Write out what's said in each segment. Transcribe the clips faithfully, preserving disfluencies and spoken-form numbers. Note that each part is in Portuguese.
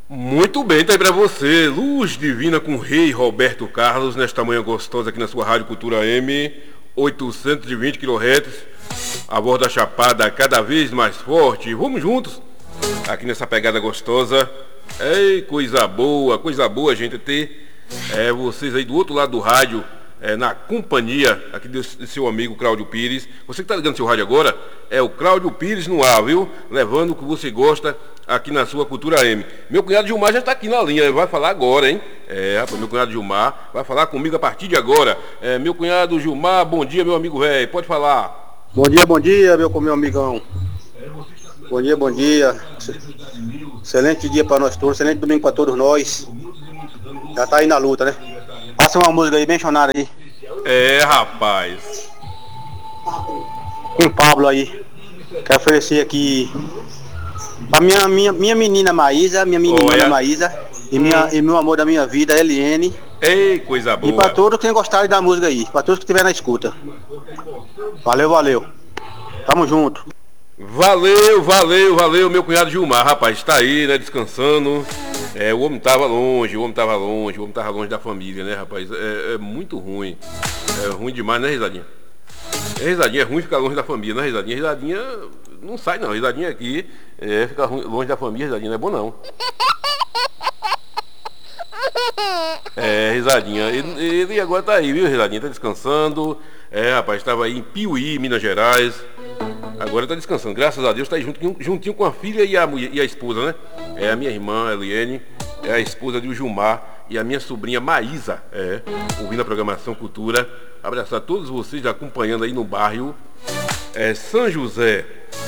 Muito bem, tá aí pra você, Luz Divina com o Rei Roberto Carlos, nesta manhã gostosa aqui na sua Rádio Cultura M, oitocentos e vinte quilohertz, a voz da Chapada cada vez mais forte. Vamos juntos, aqui nessa pegada gostosa. Ei, coisa boa, coisa boa, gente, ter é, vocês aí do outro lado do rádio, é, na companhia aqui de seu amigo Cláudio Pires. Você que tá ligando seu rádio agora, é o Cláudio Pires no ar, viu? Levando o que você gosta aqui na sua Cultura M. Meu cunhado Gilmar já está aqui na linha, vai falar agora, hein? É, rapaz, meu cunhado Gilmar vai falar comigo a partir de agora. É, meu cunhado Gilmar, bom dia, meu amigo velho, pode falar. Bom dia, bom dia, meu, meu amigão. Bom dia, bom dia. Excelente dia para nós todos, excelente domingo para todos nós. Já tá aí na luta, né? Passa uma música aí, bem chonada aí. É, rapaz. Com o Pablo aí. Quero oferecer aqui a minha, minha, minha menina Maísa, minha menina Olha. Maísa e, minha, e meu amor da minha vida, Eliene. Ei, coisa boa. E para todos que gostarem da música aí, para todos que estiverem na escuta. Valeu, valeu. Tamo junto. Valeu, valeu, valeu, meu cunhado Gilmar, rapaz, tá aí, né, descansando. É, o homem tava longe, o homem tava longe, o homem tava longe da família, né, rapaz? É, é muito ruim. É ruim demais, né, Risadinha? É, risadinha é ruim ficar longe da família, né, Risadinha? Risadinha não sai, não. Risadinha aqui, é, ficar longe da família, Risadinha não é bom, não. É, Risadinha. Ele, ele agora tá aí, viu, Risadinha? Tá descansando. É, rapaz, estava aí em Piuí, Minas Gerais. Agora tá descansando. Graças a Deus, tá aí junto, juntinho com a filha e a, mulher, e a esposa, né? É a minha irmã, Eliene. É a esposa de Gilmar. E a minha sobrinha Maísa. É, ouvindo a programação Cultura. Abraçar todos vocês acompanhando aí no bairro é, São José.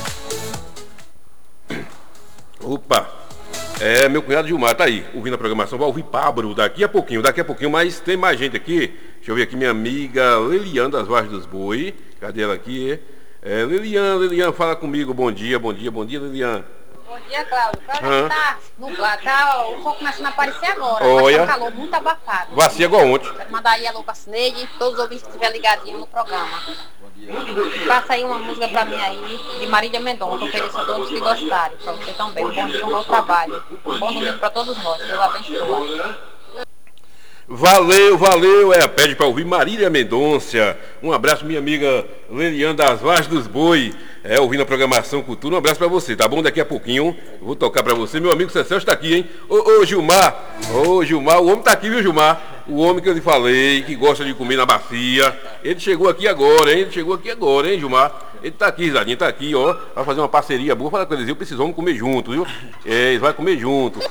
Opa! É, meu cunhado Gilmar tá aí, ouvindo a programação. Vai ouvir Pablo daqui a pouquinho, daqui a pouquinho, mas tem mais gente aqui. Deixa eu ver aqui minha amiga Lilian das Vargas dos Boi. Cadê ela aqui? É, Lilian, Lilian, fala comigo. Bom dia, bom dia, bom dia, Lilian. Bom dia, Cláudio. Cláudio, ah. tá nublado, tá, o sol começando a aparecer agora. Olha. Mas tá calor muito abafado. Vacia igual ontem. Quero mandar aí a louca Cineide, todos os ouvintes que estiverem ligadinhos no programa. Passa aí uma música pra mim aí, de Marília Mendonça, ofereço a todos que gostarem. Pra você também. Um bom dia, um bom trabalho. Um bom domingo pra todos nós. Deus abençoe. Valeu, valeu, é, pede para ouvir Marília Mendonça. Um abraço, minha amiga Leliane das Vargas dos Boi, é, ouvindo a programação Cultura. Um abraço para você, tá bom? Daqui a pouquinho vou tocar para você. Meu amigo Cecel está aqui, hein? Ô, ô, Gilmar, ô, Gilmar, o homem tá aqui, viu, Gilmar? O homem que eu lhe falei, que gosta de comer na bacia. Ele chegou aqui agora, hein? Ele chegou aqui agora, hein, Gilmar? Ele tá aqui, Risadinha, tá aqui, ó. Vai fazer uma parceria boa. Falar com eles, eu precisamos comer junto, viu? É, eles vão comer junto.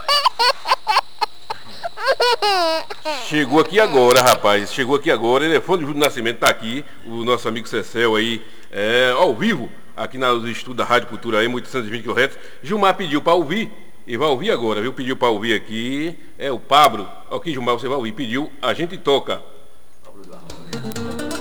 Chegou aqui agora, rapaz. Chegou aqui agora. Ele é fã de Júlio Nascimento, tá aqui. O nosso amigo Cecel aí, é, ao vivo, aqui nos estudos da Rádio Cultura M, oitocentos e vinte quilohertz. Gilmar pediu para ouvir. E vai ouvir agora, viu? Pediu para ouvir aqui. É o Pablo. Ok, Gilmar, você vai ouvir. Pediu, a gente toca.